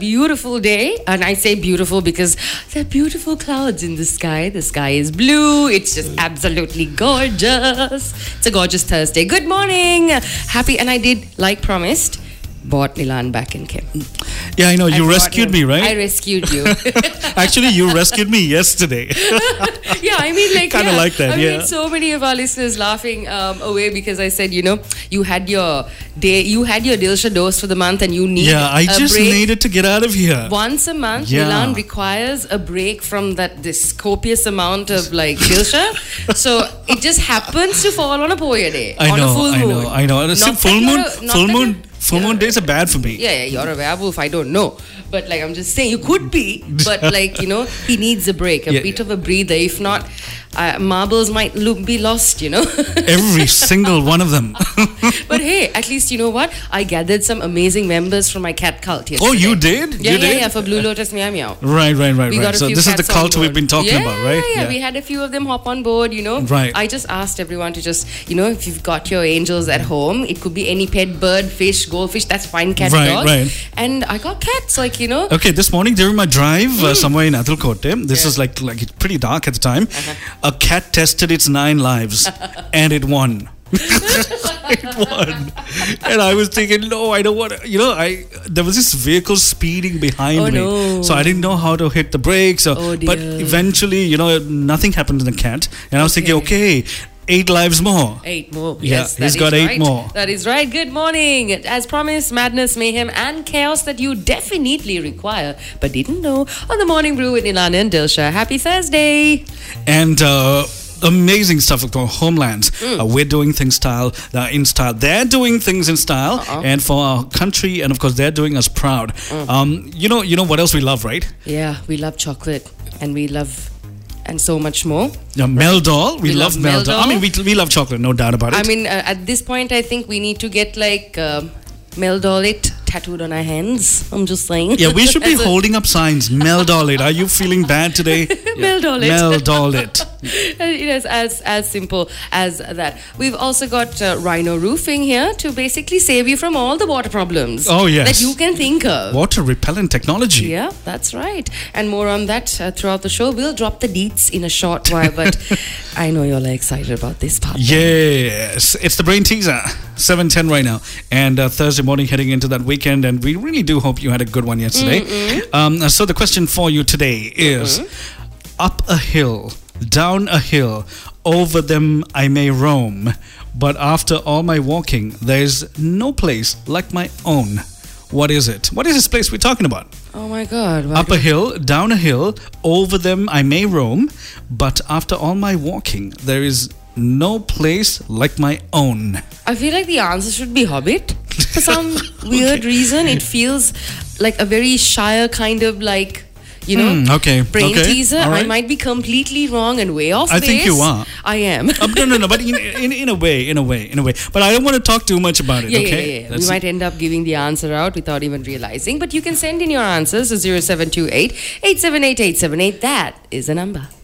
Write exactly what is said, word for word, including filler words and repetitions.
beautiful day. And I say beautiful because there are beautiful clouds in the sky. The sky is blue. It's just absolutely gorgeous. It's a gorgeous Thursday. Good morning. Happy, and I did, like promised, bought Nilan back in Kim. Yeah, I know. You I rescued him. me, right? I rescued you. Actually, you rescued me yesterday. Yeah, I mean, like, kind of yeah, like that. I yeah. made so many of our listeners laughing um, away because I said, you know, you had your day, you had your Dilsha dose for the month, and you need Yeah, I a just break. needed to get out of here. Once a month, Yeah. Milan requires a break from that this copious amount of like Dilsha. So it just happens to fall on a Poya day, I on know, a full I moon. know, I know. And see, Not full that moon, you're a- not full that moon, you're- full moon days are bad for me. Yeah, yeah, you're a werewolf. I don't know, but like I'm just saying, you could be, but like you know, he needs a break, a Yeah. bit of a breather. If not, uh, marbles might look, be lost. You know. Every single one of them. But hey, at least you know what? I gathered some amazing members from my cat cult yesterday. Oh, you did? Yeah, you yeah, did? yeah. For Blue Lotus Meow Meow. Right, right, right, We right. got a So few this is the cats on cult we've board. been talking yeah, about, right? Yeah, yeah, we had a few of them hop on board, you know. Right. I just asked everyone to just, you know, if you've got your angels at home, it could be any pet, bird, fish, goldfish, that's fine, cat, Right, dog. right. And I got cats, like, you know. Okay, this morning during my drive uh, somewhere in Athulkote, this Yeah. is like like it's pretty dark at the time. Uh-huh. A cat tested its nine lives, and it won. It won, and I was thinking, no, I don't want to. You know, I there was this vehicle speeding behind Oh, me, no. so I didn't know how to hit the brakes. So, Oh, but dear. eventually, you know, nothing happened to the cat, and I was thinking, okay, eight lives more. Eight more. Yeah, Yes, he's that got is eight right. more. That is right. Good morning. As promised, madness, mayhem, and chaos that you definitely require, but didn't know. On the Morning Brew with Nilan and Dilsha. Happy Thursday. And uh, amazing stuff with Homelands. Mm. Uh, we're doing things style uh, in style. They're doing things in style, Uh-uh. and for our country, and of course, they're doing us proud. Mm. Um, you know, you know what else we love, right? Yeah, we love chocolate, and we love, and so much more. Yeah, Meldol. We, We love, love Meldol. I Meldol. mean, we, we love chocolate, no doubt about it. I mean, uh, at this point, I think we need to get like uh, Meldol it tattooed on our hands. I'm just saying. yeah, we should be As a- holding up signs. Meldol it. Are you feeling bad today? Meldol it. Meldol it. It is as as simple as that. We've also got uh, Rhino Roofing here to basically save you from all the water problems. Oh, yes. That you can think of. Water repellent technology. Yeah, that's right. And more on that uh, throughout the show. We'll drop the deets in a short while, but I know you're like excited about this part. Yes, it's the brain teaser, seven ten right now, and uh, Thursday morning heading into that weekend, and we really do hope you had a good one yesterday. Um, so the question for you today is: up a hill, down a hill, over them I may roam, but after all my walking, there's no place like my own. What is it? What is this place we're talking about? Oh my God. why Up do- a hill, down a hill, over them I may roam, but after all my walking, there is no place like my own. I feel like the answer should be Hobbit. For some weird reason, it feels like a very Shire kind of like, you know, Hmm, okay, brain okay, teaser. all I right. might be completely wrong and way off I base. think you are. I am. Um, no, no, no, but in, in, in a way, in a way, in a way. But I don't want to talk too much about it, Yeah, okay? yeah, yeah, yeah. We That's- might end up giving the answer out without even realizing. But you can send in your answers to zero seven two eight, eight seven eight, eight seven eight. That is the number.